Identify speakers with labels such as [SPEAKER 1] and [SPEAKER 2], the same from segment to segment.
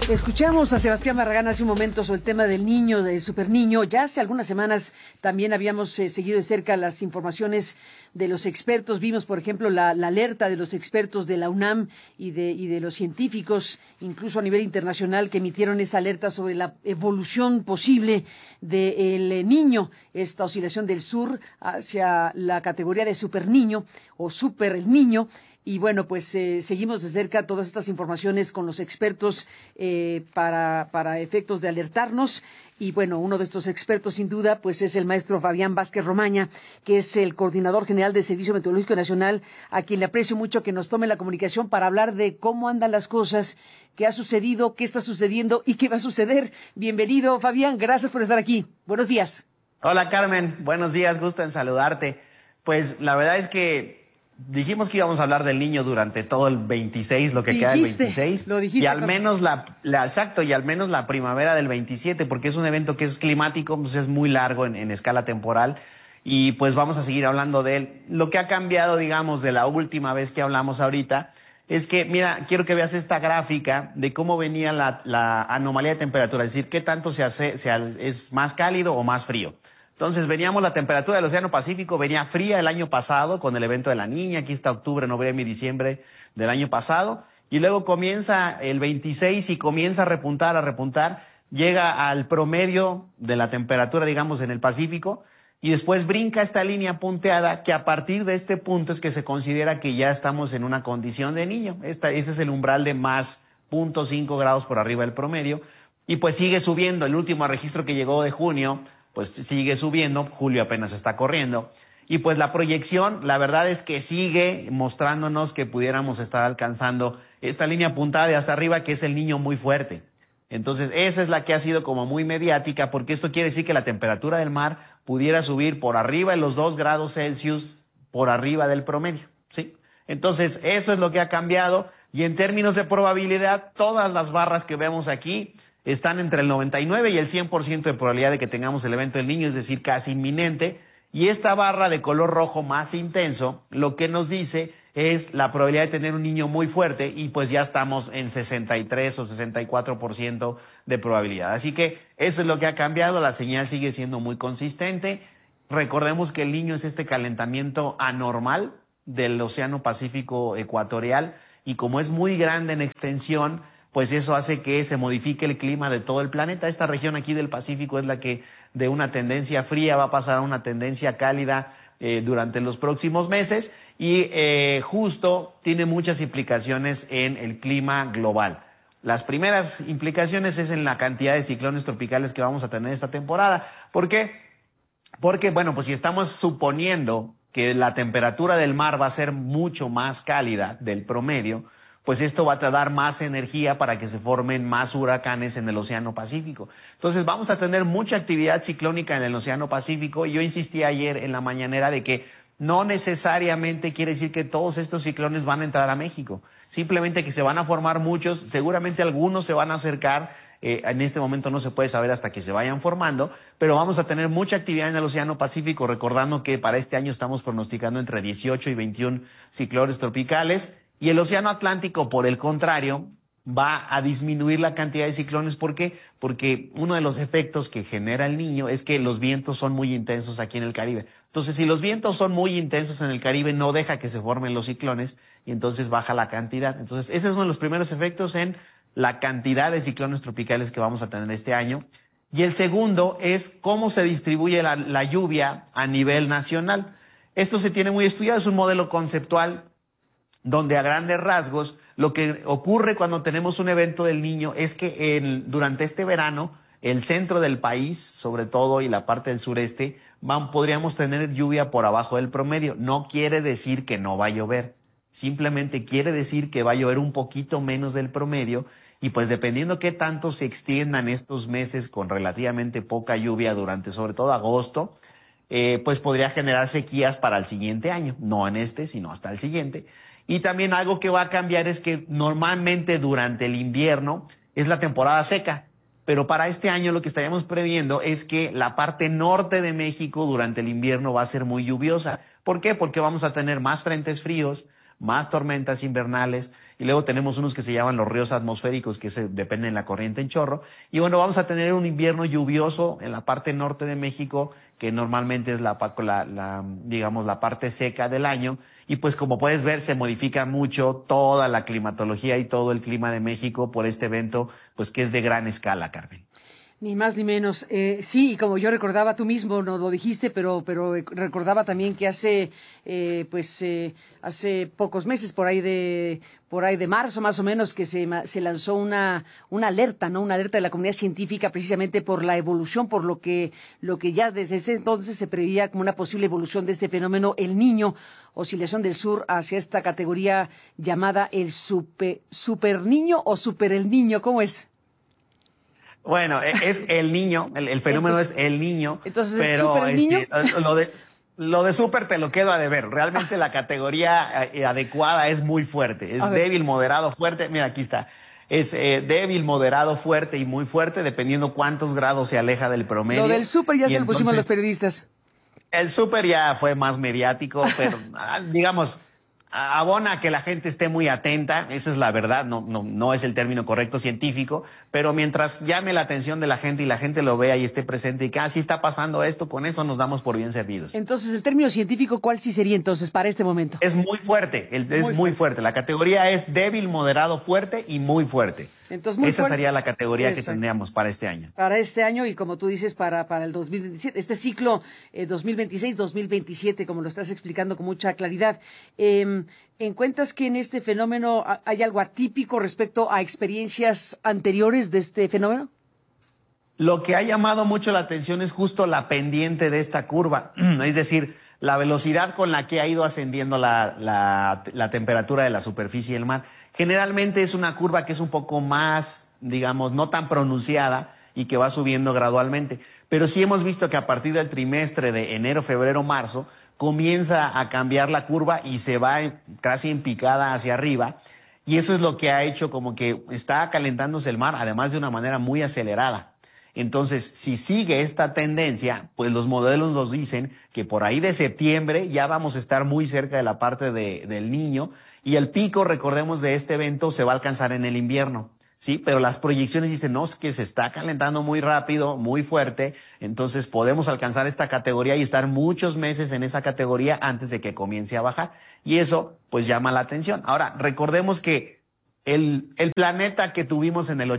[SPEAKER 1] Escuchamos a Sebastián Barragán hace un momento sobre el tema del niño, del superniño. Ya hace algunas semanas también habíamos seguido de cerca las informaciones de los expertos. Vimos, por ejemplo, la alerta de los expertos de la UNAM y de los científicos, incluso a nivel internacional, que emitieron esa alerta sobre la evolución posible del niño, esta oscilación del sur hacia la categoría de superniño o superniño. Y bueno, pues seguimos de cerca todas estas informaciones con los expertos para efectos de alertarnos. Y bueno, uno de estos expertos sin duda pues es el maestro Fabián Vázquez Romaña, que es el coordinador general del Servicio Meteorológico Nacional, a quien le aprecio mucho que nos tome la comunicación para hablar de cómo andan las cosas, qué ha sucedido, qué está sucediendo y qué va a suceder. Bienvenido, Fabián, gracias por estar aquí. Buenos días.
[SPEAKER 2] Hola, Carmen, buenos días, gusto en saludarte. Pues la verdad es que dijimos que íbamos a hablar del niño durante todo el 26, lo que queda del 26.
[SPEAKER 1] Lo dijiste.
[SPEAKER 2] Y al menos y al menos la primavera del 27, porque es un evento que es climático, pues es muy largo en escala temporal. Y pues vamos a seguir hablando de él. Lo que ha cambiado, digamos, de la última vez que hablamos ahorita, es que, mira, quiero que veas esta gráfica de cómo venía la anomalía de temperatura, es decir, qué tanto es más cálido o más frío. Entonces veníamos, la temperatura del Océano Pacífico venía fría el año pasado con el evento de la Niña, aquí está octubre, noviembre y diciembre del año pasado, y luego comienza el 26 y comienza a repuntar, llega al promedio de la temperatura, digamos, en el Pacífico, y después brinca esta línea punteada que a partir de este punto es que se considera que ya estamos en una condición de niño. Ese es el umbral de más 0.5 grados por arriba del promedio, y pues sigue subiendo. El último registro que llegó de junio pues sigue subiendo, julio apenas está corriendo, y pues la proyección, la verdad es que sigue mostrándonos que pudiéramos estar alcanzando esta línea apuntada de hasta arriba, que es el niño muy fuerte. Entonces, esa es la que ha sido como muy mediática, porque esto quiere decir que la temperatura del mar pudiera subir por arriba de los 2 grados Celsius, por arriba del promedio, ¿sí? Entonces, eso es lo que ha cambiado, y en términos de probabilidad, todas las barras que vemos aquí están entre el 99 y el 100% de probabilidad de que tengamos el evento del niño, es decir, casi inminente. Y esta barra de color rojo más intenso, lo que nos dice es la probabilidad de tener un niño muy fuerte, y pues ya estamos en 63 o 64% de probabilidad. Así que eso es lo que ha cambiado, la señal sigue siendo muy consistente. Recordemos que el niño es este calentamiento anormal del Océano Pacífico ecuatorial, y como es muy grande en extensión, pues eso hace que se modifique el clima de todo el planeta. Esta región aquí del Pacífico es la que de una tendencia fría va a pasar a una tendencia cálida durante los próximos meses, y justo tiene muchas implicaciones en el clima global. Las primeras implicaciones es en la cantidad de ciclones tropicales que vamos a tener esta temporada. ¿Por qué? Porque, bueno, pues si estamos suponiendo que la temperatura del mar va a ser mucho más cálida del promedio, pues esto va a dar más energía para que se formen más huracanes en el Océano Pacífico. Entonces vamos a tener mucha actividad ciclónica en el Océano Pacífico, y yo insistí ayer en la mañanera de que no necesariamente quiere decir que todos estos ciclones van a entrar a México, simplemente que se van a formar muchos, seguramente algunos se van a acercar, en este momento no se puede saber hasta que se vayan formando, pero vamos a tener mucha actividad en el Océano Pacífico, recordando que para este año estamos pronosticando entre 18 y 21 ciclones tropicales. Y el Océano Atlántico, por el contrario, va a disminuir la cantidad de ciclones. ¿Por qué? Porque uno de los efectos que genera el niño es que los vientos son muy intensos aquí en el Caribe. Entonces, si los vientos son muy intensos en el Caribe, no deja que se formen los ciclones, y entonces baja la cantidad. Entonces, ese es uno de los primeros efectos en la cantidad de ciclones tropicales que vamos a tener este año. Y el segundo es cómo se distribuye la lluvia a nivel nacional. Esto se tiene muy estudiado, es un modelo conceptual donde a grandes rasgos lo que ocurre cuando tenemos un evento del niño es que durante este verano el centro del país, sobre todo, y la parte del sureste, podríamos tener lluvia por abajo del promedio. No quiere decir que no va a llover, simplemente quiere decir que va a llover un poquito menos del promedio, y pues dependiendo qué tanto se extiendan estos meses con relativamente poca lluvia durante sobre todo agosto, pues podría generar sequías para el siguiente año, no en este, sino hasta el siguiente. Y también algo que va a cambiar es que normalmente durante el invierno es la temporada seca, pero para este año lo que estaríamos previendo es que la parte norte de México durante el invierno va a ser muy lluviosa. ¿Por qué? Porque vamos a tener más frentes fríos, más tormentas invernales, y luego tenemos unos que se llaman los ríos atmosféricos, que dependen de la corriente en chorro. Y bueno, vamos a tener un invierno lluvioso en la parte norte de México, que normalmente es digamos, la parte seca del año. Y pues como puedes ver, se modifica mucho toda la climatología y todo el clima de México por este evento, pues que es de gran escala, Carmen.
[SPEAKER 1] Ni más ni menos. Sí, y como yo recordaba, tú mismo nos lo dijiste, pero recordaba también que hace pocos meses, por ahí de marzo más o menos, que se lanzó una alerta, ¿no? Una alerta de la comunidad científica precisamente por la evolución, por lo que ya desde ese entonces se preveía como una posible evolución de este fenómeno, el Niño, oscilación del sur hacia esta categoría llamada el super niño o super el niño, ¿cómo es?
[SPEAKER 2] Bueno, es el niño, el fenómeno entonces, es el niño,
[SPEAKER 1] entonces,
[SPEAKER 2] pero
[SPEAKER 1] ¿el niño?
[SPEAKER 2] lo de súper te lo quedo a deber. Realmente la categoría adecuada es muy fuerte, es débil, moderado, fuerte. Mira, aquí está. Es débil, moderado, fuerte y muy fuerte, dependiendo cuántos grados se aleja del promedio.
[SPEAKER 1] Lo del súper ya se lo pusimos los periodistas.
[SPEAKER 2] El súper ya fue más mediático, pero digamos, abona a que la gente esté muy atenta, esa es la verdad, no es el término correcto científico, pero mientras llame la atención de la gente y la gente lo vea y esté presente y que así está pasando esto, con eso nos damos por bien servidos.
[SPEAKER 1] Entonces, el término científico, ¿cuál sí sería entonces para este momento?
[SPEAKER 2] Es muy fuerte, es muy fuerte. La categoría es débil, moderado, fuerte y muy fuerte.
[SPEAKER 1] Entonces, muy
[SPEAKER 2] Esa
[SPEAKER 1] fuerte.
[SPEAKER 2] Sería la categoría que tendríamos para este año.
[SPEAKER 1] Para este año y como tú dices, para el 2027, este ciclo 2026-2027, como lo estás explicando con mucha claridad. ¿Encuentras que en este fenómeno hay algo atípico respecto a experiencias anteriores de este fenómeno?
[SPEAKER 2] Lo que ha llamado mucho la atención es justo la pendiente de esta curva, es decir, la velocidad con la que ha ido ascendiendo la temperatura de la superficie del mar. Generalmente es una curva que es un poco más, digamos, no tan pronunciada y que va subiendo gradualmente. Pero sí hemos visto que a partir del trimestre de enero, febrero, marzo, comienza a cambiar la curva y se va casi en picada hacia arriba. Y eso es lo que ha hecho como que está calentándose el mar, además de una manera muy acelerada. Entonces, si sigue esta tendencia, pues los modelos nos dicen que por ahí de septiembre ya vamos a estar muy cerca de la parte del Niño y el pico, recordemos, de este evento se va a alcanzar en el invierno, ¿sí? Pero las proyecciones dicen, no, es que se está calentando muy rápido, muy fuerte, entonces podemos alcanzar esta categoría y estar muchos meses en esa categoría antes de que comience a bajar. Y eso, pues, llama la atención. Ahora, recordemos que el planeta que tuvimos en el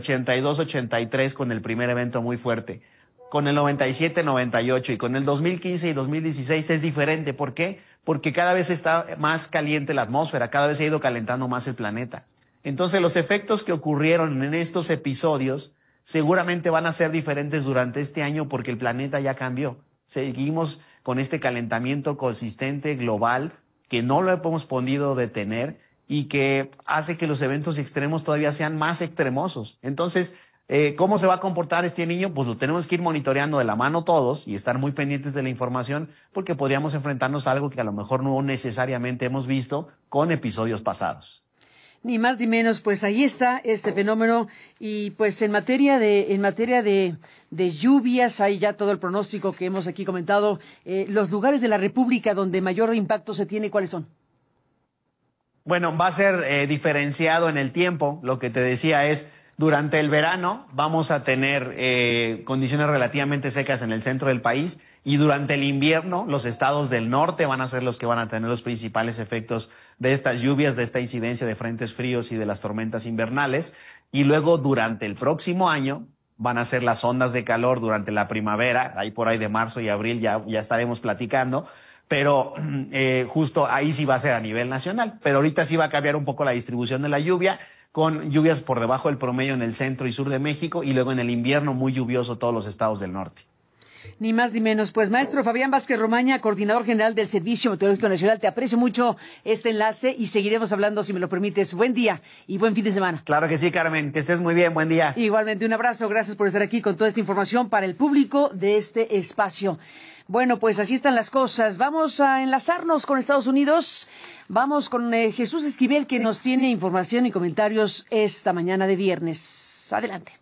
[SPEAKER 2] 82-83 con el primer evento muy fuerte, con el 97-98 y con el 2015 y 2016 es diferente. ¿Por qué? Porque cada vez está más caliente la atmósfera, cada vez se ha ido calentando más el planeta. Entonces los efectos que ocurrieron en estos episodios seguramente van a ser diferentes durante este año porque el planeta ya cambió. Seguimos con este calentamiento consistente global que no lo hemos podido detener y que hace que los eventos extremos todavía sean más extremosos. Entonces, ¿cómo se va a comportar este niño? Pues lo tenemos que ir monitoreando de la mano todos y estar muy pendientes de la información porque podríamos enfrentarnos a algo que a lo mejor no necesariamente hemos visto con episodios pasados.
[SPEAKER 1] Ni más ni menos, pues ahí está este fenómeno y pues en materia de lluvias, hay ya todo el pronóstico que hemos aquí comentado. Los lugares de la República donde mayor impacto se tiene, ¿cuáles son?
[SPEAKER 2] Bueno, va a ser diferenciado en el tiempo. Lo que te decía es, durante el verano vamos a tener condiciones relativamente secas en el centro del país y durante el invierno los estados del norte van a ser los que van a tener los principales efectos de estas lluvias, de esta incidencia de frentes fríos y de las tormentas invernales. Y luego durante el próximo año van a ser las ondas de calor durante la primavera, ahí por ahí de marzo y abril ya estaremos platicando. Pero justo ahí sí va a ser a nivel nacional. Pero ahorita sí va a cambiar un poco la distribución de la lluvia, con lluvias por debajo del promedio en el centro y sur de México, y luego en el invierno muy lluvioso todos los estados del norte.
[SPEAKER 1] Ni más ni menos. Pues maestro Fabián Vázquez Romaña, coordinador general del Servicio Meteorológico Nacional, te aprecio mucho este enlace y seguiremos hablando si me lo permites. Buen día y buen fin de semana.
[SPEAKER 2] Claro que sí, Carmen, que estés muy bien, buen día.
[SPEAKER 1] Igualmente, un abrazo, gracias por estar aquí con toda esta información para el público de este espacio. Bueno, pues así están las cosas. Vamos a enlazarnos con Estados Unidos. Vamos con Jesús Esquivel, que nos tiene información y comentarios esta mañana de viernes. Adelante.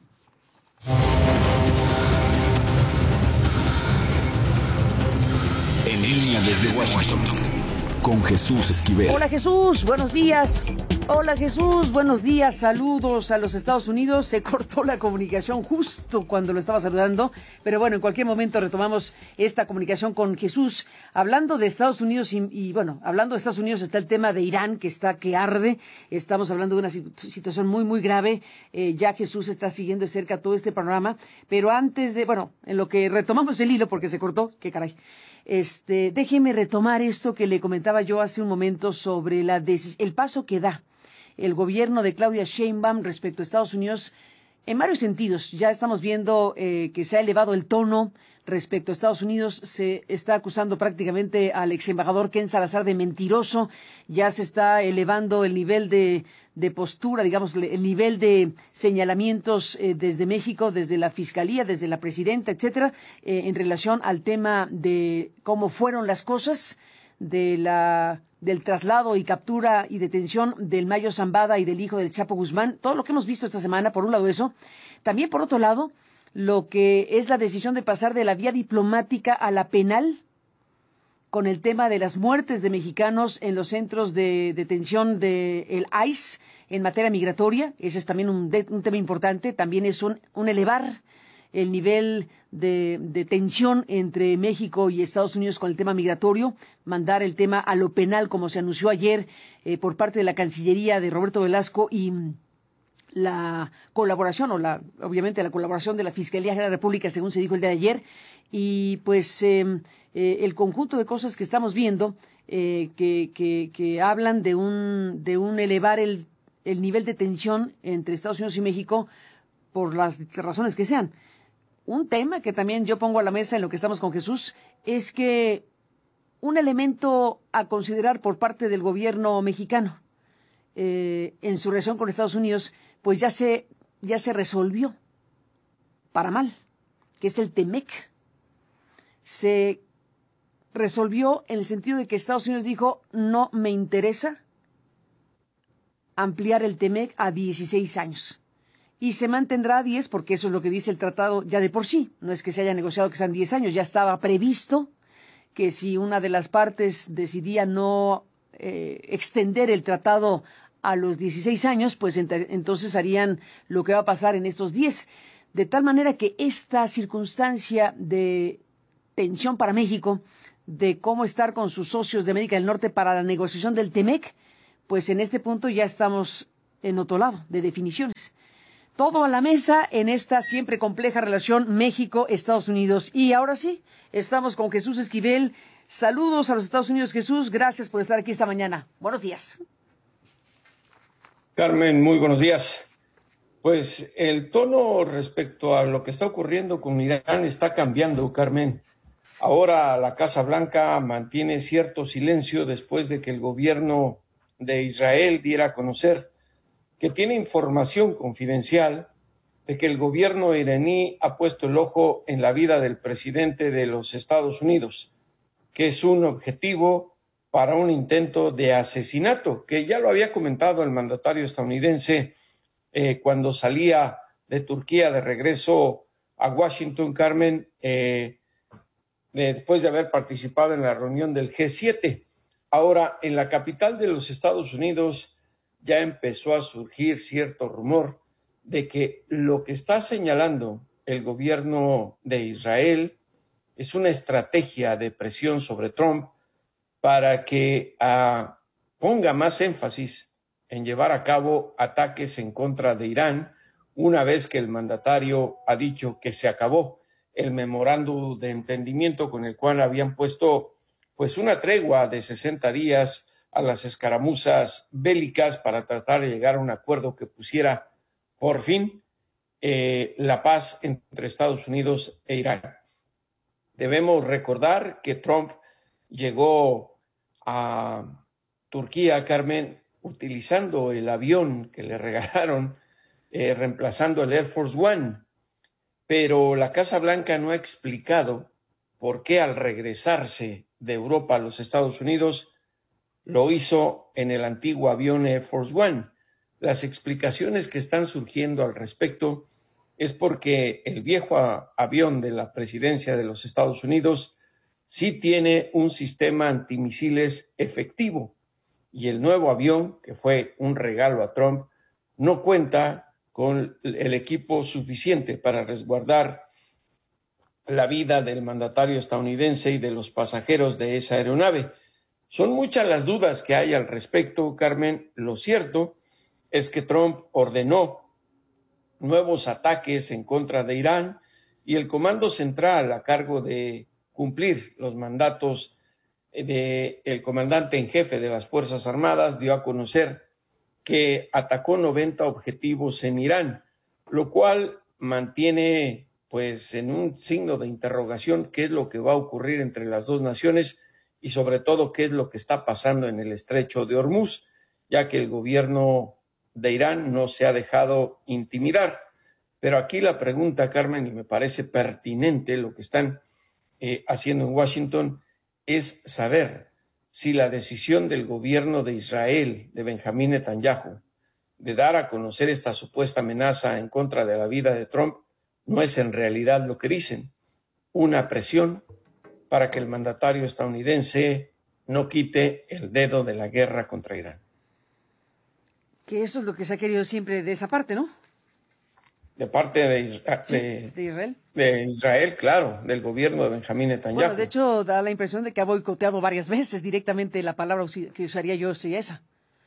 [SPEAKER 3] En línea desde Washington, con Jesús Esquivel.
[SPEAKER 1] Hola Jesús, buenos días. Hola Jesús, buenos días, saludos a los Estados Unidos. Se cortó la comunicación justo cuando lo estaba saludando, pero bueno, en cualquier momento retomamos esta comunicación con Jesús. Hablando de Estados Unidos y bueno, hablando de Estados Unidos está el tema de Irán que arde. Estamos hablando de una situación muy, muy grave. Ya Jesús está siguiendo de cerca todo este panorama, pero antes de, bueno, en lo que retomamos el hilo porque se cortó, qué caray. Déjeme retomar esto que le comentaba yo hace un momento sobre el paso que da el gobierno de Claudia Sheinbaum respecto a Estados Unidos en varios sentidos. Ya estamos viendo que se ha elevado el tono respecto a Estados Unidos. Se está acusando prácticamente al ex embajador Ken Salazar de mentiroso. Ya se está elevando el nivel de postura, digamos, el nivel de señalamientos desde México, desde la Fiscalía, desde la Presidenta, etcétera, en relación al tema de cómo fueron las cosas, del traslado y captura y detención del Mayo Zambada y del hijo del Chapo Guzmán, todo lo que hemos visto esta semana, por un lado eso, también por otro lado, lo que es la decisión de pasar de la vía diplomática a la penal, con el tema de las muertes de mexicanos en los centros de detención del ICE en materia migratoria. Ese es también un tema importante, también es un elevar el nivel de tensión entre México y Estados Unidos con el tema migratorio, mandar el tema a lo penal, como se anunció ayer por parte de la Cancillería de Roberto Velasco y la colaboración, obviamente la colaboración de la Fiscalía General de la República, según se dijo el día de ayer, y pues el conjunto de cosas que estamos viendo que hablan de un elevar el nivel de tensión entre Estados Unidos y México por las razones que sean. Un tema que también yo pongo a la mesa en lo que estamos con Jesús es que un elemento a considerar por parte del gobierno mexicano en su relación con Estados Unidos, pues ya se resolvió para mal, que es el TEMEC. Se resolvió en el sentido de que Estados Unidos dijo, no me interesa ampliar el TEMEC a 16 años. Y se mantendrá a 10 porque eso es lo que dice el tratado ya de por sí. No es que se haya negociado que sean 10 años, ya estaba previsto que si una de las partes decidía no extender el tratado a los 16 años, pues entonces harían lo que va a pasar en estos 10. De tal manera que esta circunstancia de tensión para México, de cómo estar con sus socios de América del Norte para la negociación del TEMEC, pues en este punto ya estamos en otro lado de definiciones. Todo a la mesa en esta siempre compleja relación México-Estados Unidos. Y ahora sí, estamos con Jesús Esquivel. Saludos a los Estados Unidos, Jesús. Gracias por estar aquí esta mañana. Buenos días.
[SPEAKER 3] Carmen, muy buenos días. Pues el tono respecto a lo que está ocurriendo con Irán está cambiando, Carmen. Ahora la Casa Blanca mantiene cierto silencio después de que el gobierno de Israel diera a conocer que tiene información confidencial de que el gobierno iraní ha puesto el ojo en la vida del presidente de los Estados Unidos, que es un objetivo para un intento de asesinato, que ya lo había comentado el mandatario estadounidense cuando salía de Turquía de regreso a Washington, Carmen, después de haber participado en la reunión del G7. Ahora, en la capital de los Estados Unidos ya empezó a surgir cierto rumor de que lo que está señalando el gobierno de Israel es una estrategia de presión sobre Trump para que ponga más énfasis en llevar a cabo ataques en contra de Irán, una vez que el mandatario ha dicho que se acabó el memorándum de entendimiento con el cual habían puesto pues una tregua de 60 días a las escaramuzas bélicas para tratar de llegar a un acuerdo que pusiera por fin la paz entre Estados Unidos e Irán. Debemos recordar que Trump llegó a Turquía, Carmen, utilizando el avión que le regalaron, reemplazando el Air Force One, pero la Casa Blanca no ha explicado por qué al regresarse de Europa a los Estados Unidos lo hizo en el antiguo avión Air Force One. Las explicaciones que están surgiendo al respecto es porque el viejo avión de la presidencia de los Estados Unidos sí tiene un sistema antimisiles efectivo y el nuevo avión, que fue un regalo a Trump, no cuenta con el equipo suficiente para resguardar la vida del mandatario estadounidense y de los pasajeros de esa aeronave. Son muchas las dudas que hay al respecto, Carmen. Lo cierto es que Trump ordenó nuevos ataques en contra de Irán y el Comando Central, a cargo de cumplir los mandatos del comandante en jefe de las Fuerzas Armadas, dio a conocer que atacó 90 objetivos en Irán, lo cual mantiene pues en un signo de interrogación qué es lo que va a ocurrir entre las dos naciones y sobre todo qué es lo que está pasando en el estrecho de Hormuz, ya que el gobierno de Irán no se ha dejado intimidar. Pero aquí la pregunta, Carmen, y me parece pertinente lo que están haciendo en Washington, es saber si la decisión del gobierno de Israel, de Benjamín Netanyahu, de dar a conocer esta supuesta amenaza en contra de la vida de Trump, no es en realidad lo que dicen, una presión para que el mandatario estadounidense no quite el dedo de la guerra contra Irán.
[SPEAKER 1] Que eso es lo que se ha querido siempre de esa parte, ¿no?
[SPEAKER 3] De parte de
[SPEAKER 1] Israel.
[SPEAKER 3] De Israel, claro, del gobierno de Benjamín Netanyahu.
[SPEAKER 1] Bueno, de hecho, da la impresión de que ha boicoteado varias veces directamente. La palabra que usaría yo sería esa.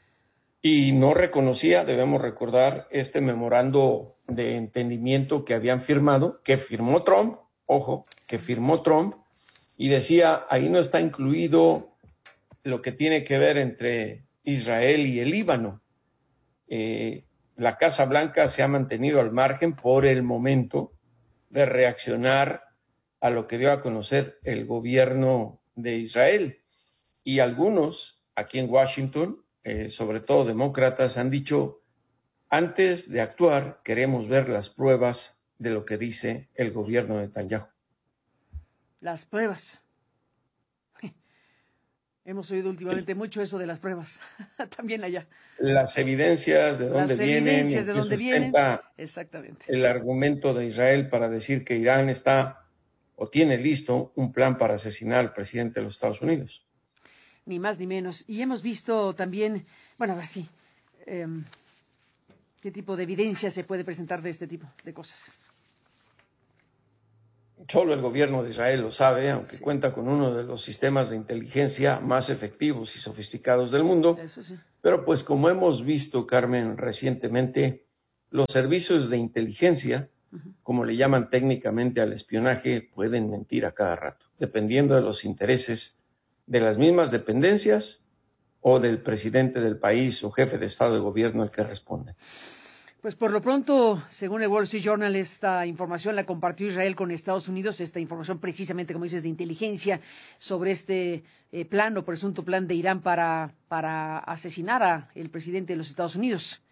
[SPEAKER 3] Y no reconocía, debemos recordar, este memorando de entendimiento que habían firmado, que firmó Trump, ojo, que firmó Trump, y decía, ahí no está incluido lo que tiene que ver entre Israel y el Líbano. La Casa Blanca se ha mantenido al margen por el momento de reaccionar a lo que dio a conocer el gobierno de Israel. Y algunos aquí en Washington, sobre todo demócratas, han dicho, antes de actuar queremos ver las pruebas de lo que dice el gobierno de Netanyahu.
[SPEAKER 1] Las pruebas. Hemos oído últimamente mucho eso de las pruebas, también allá.
[SPEAKER 3] Las evidencias de dónde vienen. Las evidencias
[SPEAKER 1] de dónde vienen. Exactamente.
[SPEAKER 3] El argumento de Israel para decir que Irán está o tiene listo un plan para asesinar al presidente de los Estados Unidos.
[SPEAKER 1] Ni más ni menos. Y hemos visto también, bueno, a ver si, ¿qué tipo de evidencia se puede presentar de este tipo de cosas?
[SPEAKER 3] Solo el gobierno de Israel lo sabe, aunque sí, cuenta con uno de los sistemas de inteligencia más efectivos y sofisticados del mundo.
[SPEAKER 1] Eso sí.
[SPEAKER 3] Pero pues como hemos visto, Carmen, recientemente, los servicios de inteligencia, como le llaman técnicamente al espionaje, pueden mentir a cada rato, dependiendo de los intereses de las mismas dependencias o del presidente del país o jefe de Estado de gobierno al que responde.
[SPEAKER 1] Pues por lo pronto, según el Wall Street Journal, esta información la compartió Israel con Estados Unidos, esta información precisamente, como dices, de inteligencia sobre este plan o presunto plan de Irán para asesinar al presidente de los Estados Unidos.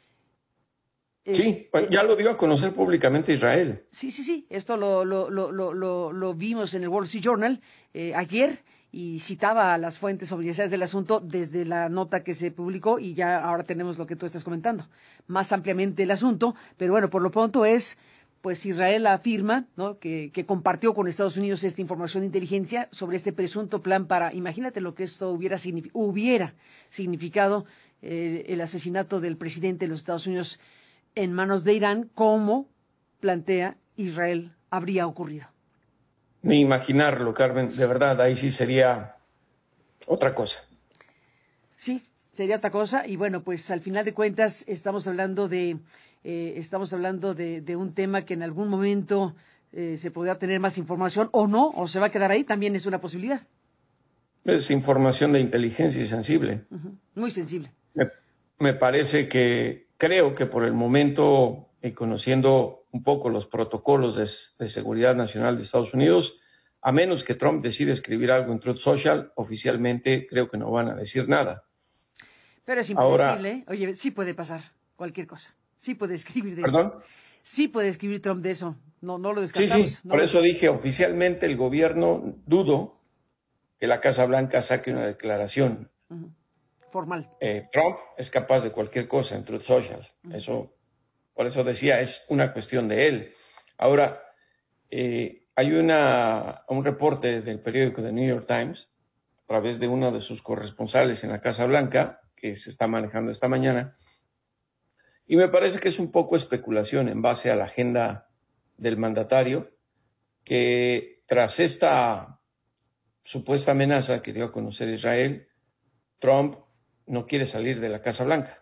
[SPEAKER 3] Sí, ya lo dio a conocer públicamente Israel.
[SPEAKER 1] Sí. Esto lo vimos en el Wall Street Journal ayer. Y citaba a las fuentes oficiales del asunto desde la nota que se publicó y ya ahora tenemos lo que tú estás comentando, más ampliamente el asunto, pero bueno, por lo pronto es, pues Israel afirma, ¿no?, que compartió con Estados Unidos esta información de inteligencia sobre este presunto plan para, imagínate lo que esto hubiera significado el asesinato del presidente de los Estados Unidos en manos de Irán, como plantea Israel habría ocurrido.
[SPEAKER 3] Ni imaginarlo, Carmen, de verdad, ahí sí sería otra cosa.
[SPEAKER 1] Sí, sería otra cosa y bueno, pues al final de cuentas estamos hablando de un tema que en algún momento se podrá tener más información o no, o se va a quedar ahí, también es una posibilidad.
[SPEAKER 3] Es información de inteligencia y sensible.
[SPEAKER 1] Muy sensible.
[SPEAKER 3] Me parece que, creo que por el momento, conociendo un poco los protocolos de seguridad nacional de Estados Unidos, a menos que Trump decida escribir algo en Truth Social, oficialmente creo que no van a decir nada.
[SPEAKER 1] Pero es impredecible, ¿eh? Oye, sí puede pasar cualquier cosa. Sí puede escribir de
[SPEAKER 3] ¿Perdón?
[SPEAKER 1] eso. Sí puede escribir Trump de eso. No lo descartamos.
[SPEAKER 3] Sí, por eso dije, oficialmente el gobierno, dudo que la Casa Blanca saque una declaración.
[SPEAKER 1] Formal.
[SPEAKER 3] Trump es capaz de cualquier cosa en Truth Social. Por eso decía, es una cuestión de él. Ahora, hay un reporte del periódico The New York Times a través de una de sus corresponsales en la Casa Blanca, que se está manejando esta mañana, y me parece que es un poco especulación en base a la agenda del mandatario, que tras esta supuesta amenaza que dio a conocer Israel, Trump no quiere salir de la Casa Blanca.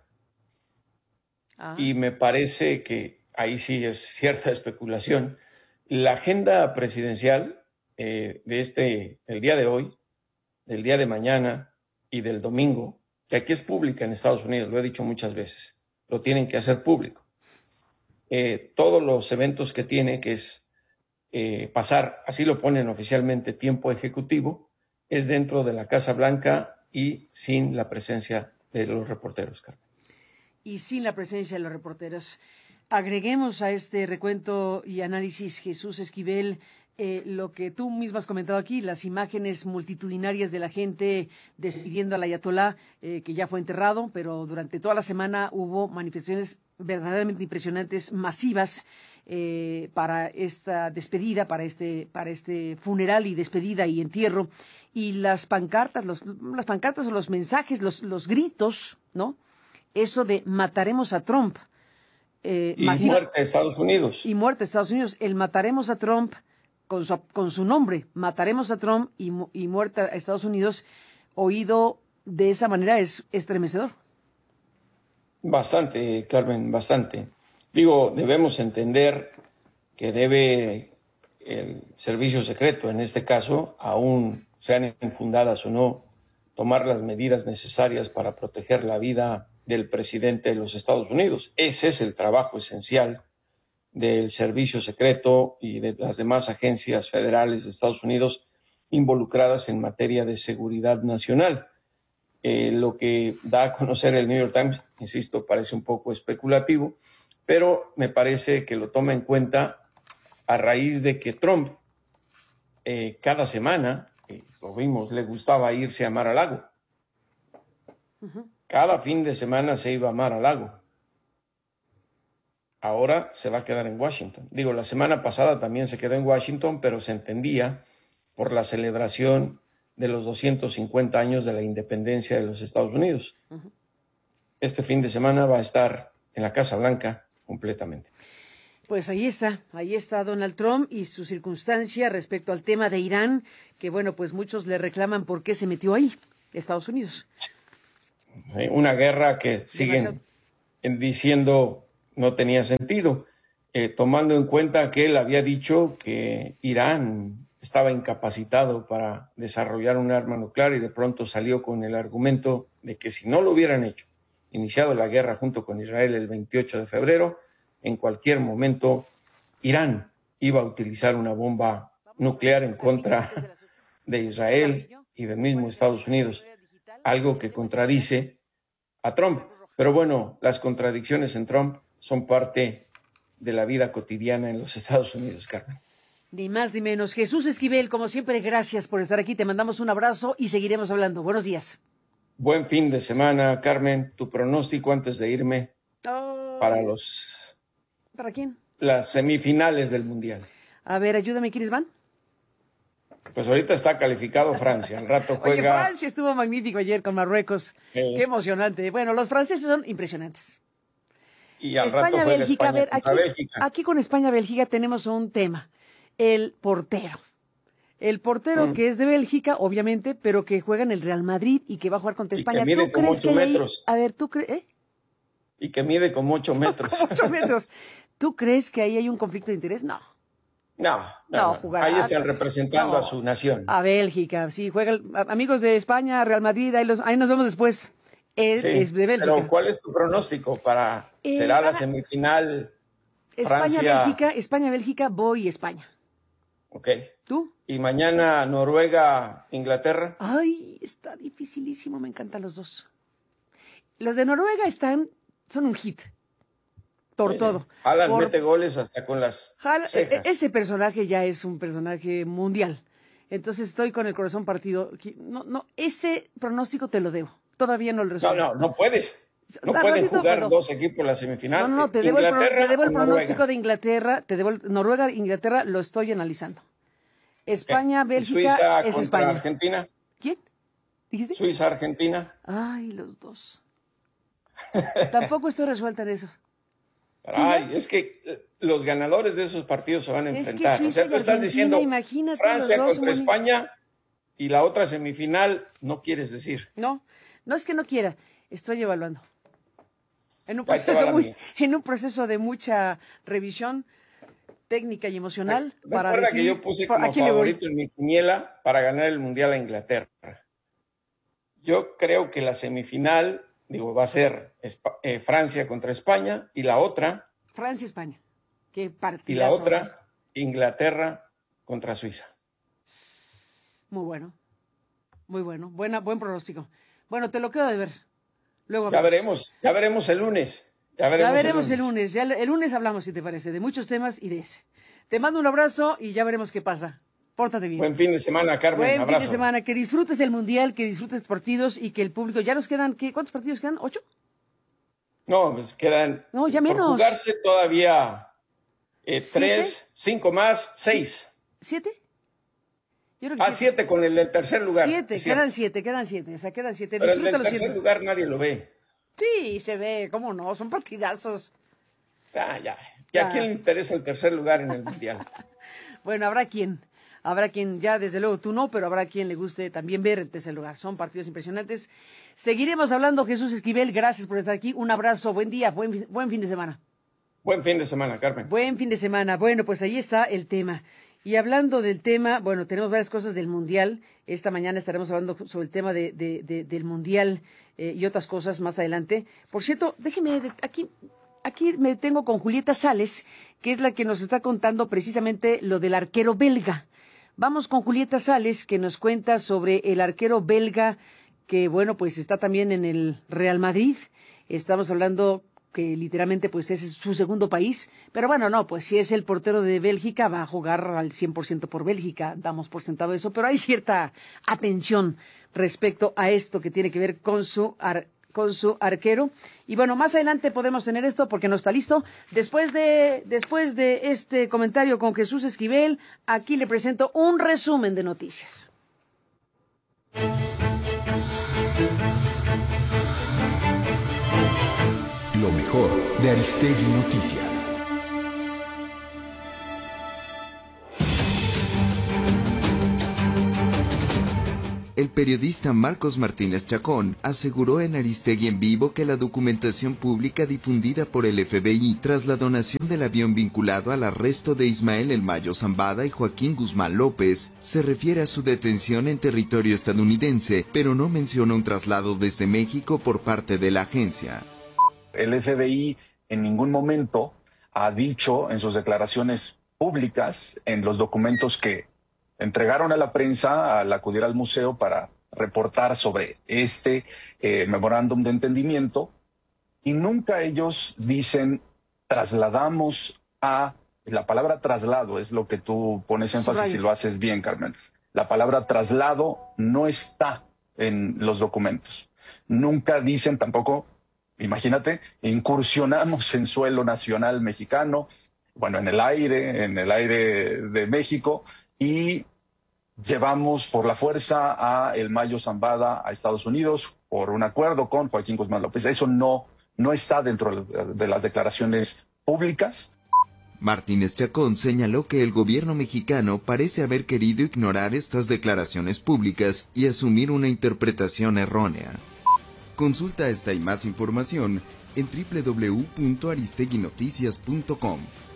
[SPEAKER 3] Y me parece que ahí sí es cierta especulación. La agenda presidencial del día de hoy, del día de mañana y del domingo, que aquí es pública en Estados Unidos, lo he dicho muchas veces, lo tienen que hacer público. Todos los eventos que tiene, que es pasar, así lo ponen oficialmente, tiempo ejecutivo, es dentro de la Casa Blanca y sin la presencia de los reporteros, Carmen.
[SPEAKER 1] Y sin la presencia de los reporteros. Agreguemos a este recuento y análisis, Jesús Esquivel, lo que tú mismo has comentado aquí, las imágenes multitudinarias de la gente despidiendo al ayatolá, que ya fue enterrado, pero durante toda la semana hubo manifestaciones verdaderamente impresionantes, masivas, para esta despedida, para este funeral y despedida y entierro. Y las pancartas, las pancartas o los mensajes, los gritos, ¿no? Eso de mataremos a Trump.
[SPEAKER 3] Y muerte a Estados Unidos.
[SPEAKER 1] Y muerte a Estados Unidos. El mataremos a Trump con su nombre, mataremos a Trump y muerte a Estados Unidos, oído de esa manera es estremecedor.
[SPEAKER 3] Bastante, Carmen, bastante. Digo, debemos entender que debe el servicio secreto, en este caso, aún sean infundadas o no, tomar las medidas necesarias para proteger la vida del presidente de los Estados Unidos. Ese es el trabajo esencial del servicio secreto y de las demás agencias federales de Estados Unidos involucradas en materia de seguridad nacional. Lo que da a conocer el New York Times, insisto, parece un poco especulativo, pero me parece que lo toma en cuenta a raíz de que Trump cada semana, lo vimos, le gustaba irse a Mar-a-Lago. Cada fin de semana se iba a Mar-a-Lago. Ahora se va a quedar en Washington. Digo, la semana pasada también se quedó en Washington, pero se entendía por la celebración de los 250 años de la independencia de los Estados Unidos. Este fin de semana va a estar en la Casa Blanca completamente.
[SPEAKER 1] Pues ahí está Donald Trump y su circunstancia respecto al tema de Irán, que bueno, pues muchos le reclaman por qué se metió ahí, Estados Unidos.
[SPEAKER 3] Una guerra que siguen diciendo no tenía sentido, tomando en cuenta que él había dicho que Irán estaba incapacitado para desarrollar un arma nuclear y de pronto salió con el argumento de que si no lo hubieran hecho, iniciado la guerra junto con Israel el 28 de febrero, en cualquier momento Irán iba a utilizar una bomba nuclear en contra de Israel y del mismo Estados Unidos, algo que contradice a Trump. Pero bueno, las contradicciones en Trump son parte de la vida cotidiana en los Estados Unidos, Carmen.
[SPEAKER 1] Ni más ni menos. Jesús Esquivel, como siempre, gracias por estar aquí. Te mandamos un abrazo y seguiremos hablando. Buenos días.
[SPEAKER 3] Buen fin de semana, Carmen. Tu pronóstico antes de irme para
[SPEAKER 1] ¿Para quién?
[SPEAKER 3] Las semifinales del Mundial.
[SPEAKER 1] A ver, ayúdame, ¿quiénes van?
[SPEAKER 3] Pues ahorita está calificado Francia. Al rato juega.
[SPEAKER 1] Oye, Francia estuvo magnífico ayer con Marruecos. Qué emocionante. Bueno, los franceses son impresionantes.
[SPEAKER 3] Y al rato juega
[SPEAKER 1] Bélgica,
[SPEAKER 3] España contra Bélgica.
[SPEAKER 1] Aquí con España-Bélgica tenemos un tema. El portero. El portero que es de Bélgica, obviamente, pero que juega en el Real Madrid y que va a jugar contra España.
[SPEAKER 3] Y que mide como 8 metros.
[SPEAKER 1] A ver, ¿tú crees?
[SPEAKER 3] Y que mide como 8 metros.
[SPEAKER 1] 8 metros. ¿Tú crees que ahí hay un conflicto de interés? No.
[SPEAKER 3] No,
[SPEAKER 1] jugar.
[SPEAKER 3] Ahí están representando a su nación.
[SPEAKER 1] A Bélgica, sí, juega. Amigos de España, Real Madrid, ahí nos vemos después. Es de Bélgica.
[SPEAKER 3] Pero ¿cuál es tu pronóstico para será la semifinal
[SPEAKER 1] España-Bélgica? España-Bélgica, voy España.
[SPEAKER 3] Ok.
[SPEAKER 1] ¿Tú?
[SPEAKER 3] Y mañana Noruega-Inglaterra.
[SPEAKER 1] Ay, está dificilísimo, me encantan los dos. Los de Noruega son un hit. Por todo.
[SPEAKER 3] Haaland mete goles hasta con las cejas.
[SPEAKER 1] Ese personaje ya es un personaje mundial. Entonces estoy con el corazón partido. No, ese pronóstico te lo debo. Todavía no lo resuelvo.
[SPEAKER 3] No puedes. No pueden jugar dos equipos la semifinal.
[SPEAKER 1] No, te debo el pronóstico de Inglaterra. Noruega, Inglaterra, lo estoy analizando. España, Bélgica,
[SPEAKER 3] Suiza
[SPEAKER 1] es
[SPEAKER 3] contra
[SPEAKER 1] España.
[SPEAKER 3] Argentina.
[SPEAKER 1] ¿Quién? ¿Dijiste?
[SPEAKER 3] Suiza-Argentina.
[SPEAKER 1] Ay, los dos. Tampoco estoy resuelta en eso.
[SPEAKER 3] Caray, es que los ganadores de esos partidos se van a enfrentar.
[SPEAKER 1] Que Suiza
[SPEAKER 3] tú estás diciendo Francia
[SPEAKER 1] los dos,
[SPEAKER 3] contra España y la otra semifinal, no quieres decir.
[SPEAKER 1] No es que no quiera, estoy evaluando. En un proceso de mucha revisión técnica y emocional para
[SPEAKER 3] Recuerda
[SPEAKER 1] decidir,
[SPEAKER 3] que yo puse como favorito en mi quiniela para ganar el Mundial a Inglaterra. Yo creo que la semifinal, va a ser Francia contra España y la otra...
[SPEAKER 1] Francia-España. Qué partidazo.
[SPEAKER 3] Y la otra, Inglaterra contra Suiza.
[SPEAKER 1] Muy bueno. Muy bueno. Buen pronóstico. Bueno, te lo quedo de ver. Luego
[SPEAKER 3] ya veremos el lunes. Ya veremos
[SPEAKER 1] el lunes. El lunes hablamos, si te parece, de muchos temas y de ese. Te mando un abrazo y ya veremos qué pasa. Pórtate bien.
[SPEAKER 3] Buen fin de semana, Carmen.
[SPEAKER 1] Buen
[SPEAKER 3] abrazo.
[SPEAKER 1] fin de semana. Que disfrutes el Mundial, que disfrutes partidos y que el público... Ya nos quedan, ¿cuántos partidos quedan? ¿8?
[SPEAKER 3] No, pues quedan...
[SPEAKER 1] No, ya menos.
[SPEAKER 3] Por jugarse todavía 3, 5 más, 6.
[SPEAKER 1] ¿7? Yo creo que
[SPEAKER 3] 7 con el del tercer lugar.
[SPEAKER 1] 7, quedan 7. O sea, quedan 7.
[SPEAKER 3] Pero el del tercer lugar nadie lo ve.
[SPEAKER 1] Sí, se ve, ¿cómo no? Son partidazos.
[SPEAKER 3] Ya. ¿Y a quién le interesa el tercer lugar en el Mundial?
[SPEAKER 1] Bueno, habrá quien, ya desde luego tú no, pero habrá quien le guste también ver el tercer lugar. Son partidos impresionantes. Seguiremos hablando, Jesús Esquivel, gracias por estar aquí. Un abrazo, buen día, buen fin de semana.
[SPEAKER 3] Buen fin de semana, Carmen.
[SPEAKER 1] Buen fin de semana. Bueno, pues ahí está el tema. Y hablando del tema, bueno, tenemos varias cosas del Mundial. Esta mañana estaremos hablando sobre el tema del Mundial y otras cosas más adelante. Por cierto, déjeme, aquí me detengo con Julieta Sales, que es la que nos está contando precisamente lo del arquero belga. Vamos con Julieta Sales, que nos cuenta sobre el arquero belga, que bueno, pues está también en el Real Madrid. Estamos hablando que literalmente pues ese es su segundo país, pero bueno, no, pues si es el portero de Bélgica, va a jugar al 100% por Bélgica, damos por sentado eso, pero hay cierta atención respecto a esto que tiene que ver con su arquero. Y bueno, más adelante podemos tener esto porque no está listo. Después de este comentario con Jesús Esquivel, aquí le presento un resumen de noticias.
[SPEAKER 4] Lo mejor de Aristegui Noticias.
[SPEAKER 5] El periodista Marcos Martínez Chacón aseguró en Aristegui en Vivo que la documentación pública difundida por el FBI tras la donación del avión vinculado al arresto de Ismael El Mayo Zambada y Joaquín Guzmán López se refiere a su detención en territorio estadounidense, pero no menciona un traslado desde México por parte de la agencia.
[SPEAKER 6] El FBI en ningún momento ha dicho en sus declaraciones públicas, en los documentos que entregaron a la prensa al acudir al museo para reportar sobre este memorándum de entendimiento, y nunca ellos dicen trasladamos a... La palabra traslado es lo que tú pones énfasis y lo haces bien, Carmen. La palabra traslado no está en los documentos. Nunca dicen tampoco... Imagínate, incursionamos en suelo nacional mexicano, bueno, en el aire de México, y llevamos por la fuerza a El Mayo Zambada a Estados Unidos por un acuerdo con Joaquín Guzmán López. Eso no está dentro de las declaraciones públicas.
[SPEAKER 5] Martínez Chacón señaló que el gobierno mexicano parece haber querido ignorar estas declaraciones públicas y asumir una interpretación errónea. Consulta esta y más información en www.aristeguinoticias.com.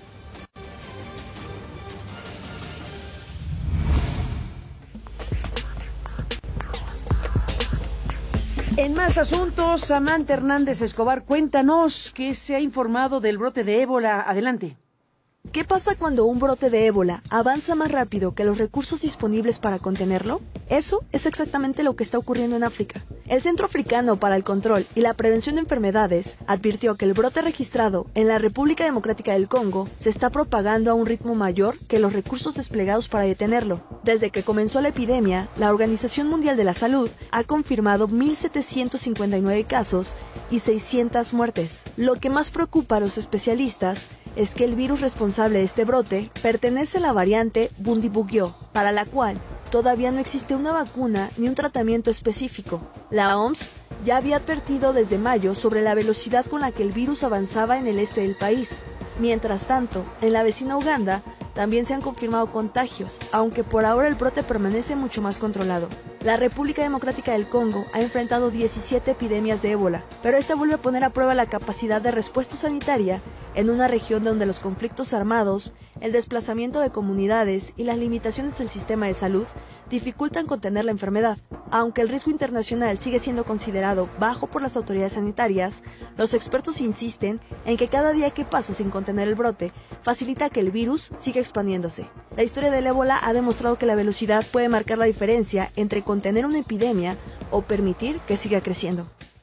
[SPEAKER 1] En más asuntos, Samantha Hernández Escobar, cuéntanos qué se ha informado del brote de ébola. Adelante.
[SPEAKER 7] ¿Qué pasa cuando un brote de ébola avanza más rápido que los recursos disponibles para contenerlo? Eso es exactamente lo que está ocurriendo en África. El Centro Africano para el Control y la Prevención de Enfermedades advirtió que el brote registrado en la República Democrática del Congo se está propagando a un ritmo mayor que los recursos desplegados para detenerlo. Desde que comenzó la epidemia, la Organización Mundial de la Salud ha confirmado 1.759 casos y 600 muertes. Lo que más preocupa a los especialistas es que el virus responsable de este brote pertenece a la variante Bundibugyo, para la cual todavía no existe una vacuna ni un tratamiento específico. La OMS ya había advertido desde mayo sobre la velocidad con la que el virus avanzaba en el este del país. Mientras tanto, en la vecina Uganda también se han confirmado contagios, aunque por ahora el brote permanece mucho más controlado. La República Democrática del Congo ha enfrentado 17 epidemias de ébola, pero esta vuelve a poner a prueba la capacidad de respuesta sanitaria en una región donde los conflictos armados, el desplazamiento de comunidades y las limitaciones del sistema de salud dificultan contener la enfermedad. Aunque el riesgo internacional sigue siendo considerado bajo por las autoridades sanitarias, los expertos insisten en que cada día que pasa sin contener el brote facilita que el virus siga expandiéndose. La historia del ébola ha demostrado que la velocidad puede marcar la diferencia entre contener una epidemia o permitir que siga creciendo.